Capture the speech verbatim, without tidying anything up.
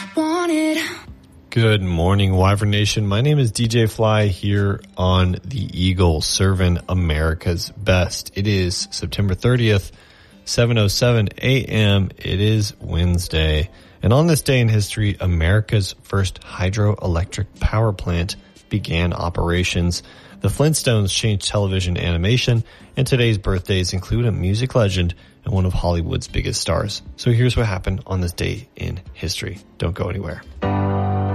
wanted. Good morning, Wyvern Nation. My name is D J Fly here on the Eagle, serving America's best. It is September thirtieth, seven oh seven a.m. It is Wednesday. And on this day in history, America's first hydroelectric power plant began operations. The Flintstones changed television animation, and today's birthdays include a music legend and one of Hollywood's biggest stars. So here's what happened on this day in history. Don't go anywhere.